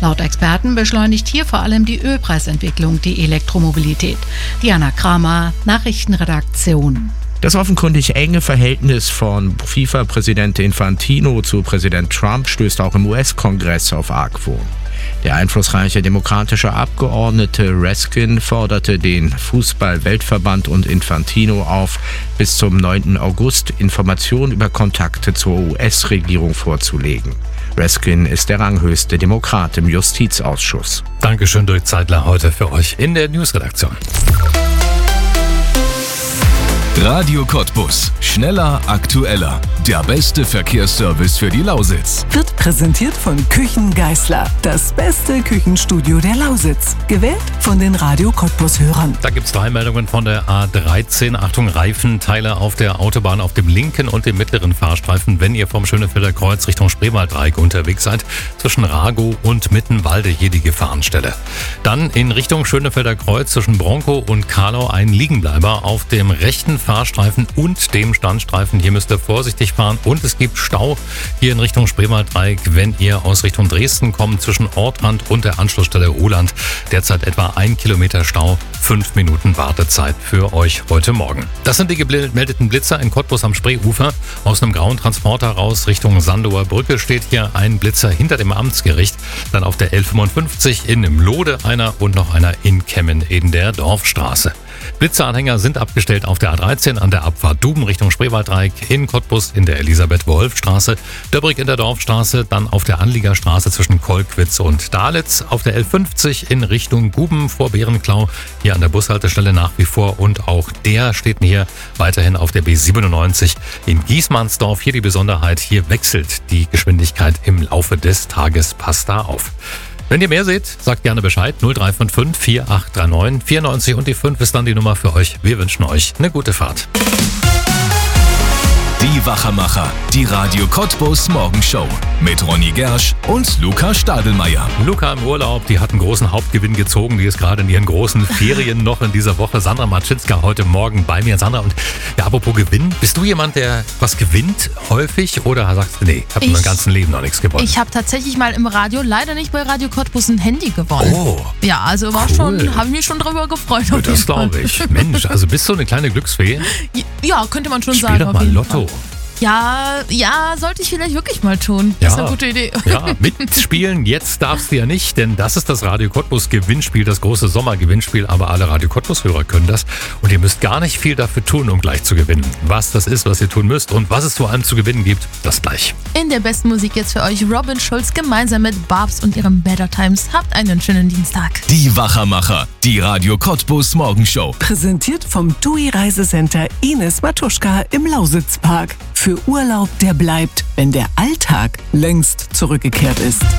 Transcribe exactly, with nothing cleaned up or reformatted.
Laut Experten beschleunigt hier vor allem die Ölpreisentwicklung die Elektromobilität. Diana Kramer, Nachrichtenredaktion. Das offenkundig enge Verhältnis von FIFA-Präsident Infantino zu Präsident Trump stößt auch im U S-Kongress auf Argwohn. Der einflussreiche demokratische Abgeordnete Raskin forderte den Fußball-Weltverband und Infantino auf, bis zum neunten August Informationen über Kontakte zur U S-Regierung vorzulegen. Raskin ist der ranghöchste Demokrat im Justizausschuss. Dankeschön, Dirk Zeitler, heute für euch in der Newsredaktion. Radio Cottbus. Schneller, aktueller. Der beste Verkehrsservice für die Lausitz. Wird präsentiert von Küchen Geisler. Das beste Küchenstudio der Lausitz. Gewählt von den Radio Cottbus-Hörern. Da gibt es drei Meldungen von der A dreizehn. Achtung, Reifenteile auf der Autobahn auf dem linken und dem mittleren Fahrstreifen, wenn ihr vom Schönefelder Kreuz Richtung Spreewalddreieck unterwegs seid. Zwischen Ragow und Mittenwalde hier die Gefahrenstelle. Dann in Richtung Schönefelder Kreuz zwischen Bronkow und Karlau ein Liegenbleiber auf dem rechten Fahrstreifen und dem Standstreifen. Hier müsst ihr vorsichtig fahren und es gibt Stau hier in Richtung Spreewalddreieck, wenn ihr aus Richtung Dresden kommt, zwischen Ortrand und der Anschlussstelle Oland. Derzeit etwa ein Kilometer Stau, fünf Minuten Wartezeit für euch heute Morgen. Das sind die gemeldeten Blitzer in Cottbus am Spreeufer. Aus einem grauen Transporter raus Richtung Sandower Brücke steht hier ein Blitzer hinter dem Amtsgericht. Dann auf der L fünfundfünfzig in Mlode einer und noch einer in Kemmen in der Dorfstraße. Blitzeranhänger sind abgestellt auf der A dreizehn an der Abfahrt Duben Richtung Spreewalddreieck, in Cottbus in der Elisabeth-Wolf-Straße, Döbrig in der Dorfstraße, dann auf der Anliegerstraße zwischen Kolkwitz und Dahletz, auf der L fünfzig in Richtung Guben vor Bärenklau, hier an der Bushaltestelle nach wie vor und auch der steht hier weiterhin auf der B siebenundneunzig in Giesmannsdorf. Hier die Besonderheit, hier wechselt die Geschwindigkeit im Laufe des Tages, passt da auf. Wenn ihr mehr seht, sagt gerne Bescheid. null drei fünf fünf vier acht drei neun vier neun und die fünf ist dann die Nummer für euch. Wir wünschen euch eine gute Fahrt. Die Wachermacher, die Radio Cottbus Morgenshow mit Ronny Gersch und Luca Stadelmeier. Luca im Urlaub, die hat einen großen Hauptgewinn gezogen. Die ist gerade in ihren großen Ferien noch in dieser Woche. Sandra Matschinska heute Morgen bei mir. Sandra, und ja, apropos Gewinn, bist du jemand, der was gewinnt häufig oder sagst du, nee, ich habe in meinem ganzen Leben noch nichts gewonnen? Ich habe tatsächlich mal im Radio, leider nicht bei Radio Cottbus, ein Handy gewonnen. Oh, ja, also war cool. schon, habe ich mich schon drüber gefreut. Ja, das glaube ich. Mensch, also bist du eine kleine Glücksfee? Ja, könnte man schon Spiel sagen. Spiel doch mal Lotto. Fall. Ja, ja, sollte ich vielleicht wirklich mal tun. Das ja, ist eine gute Idee. Ja, mitspielen jetzt darfst du ja nicht, denn das ist das Radio Cottbus Gewinnspiel, das große Sommergewinnspiel, aber alle Radio Cottbus Hörer können das und ihr müsst gar nicht viel dafür tun, um gleich zu gewinnen. Was das ist, was ihr tun müsst und was es vor allem zu gewinnen gibt, das gleich. In der besten Musik jetzt für euch Robin Schulz gemeinsam mit Barbs und ihrem Better Times. Habt einen schönen Dienstag. Die Wachermacher, die Radio Cottbus Morgenshow. Präsentiert vom T U I Reisecenter Ines Matuschka im Lausitzpark. Für Urlaub, der bleibt, wenn der Alltag längst zurückgekehrt ist.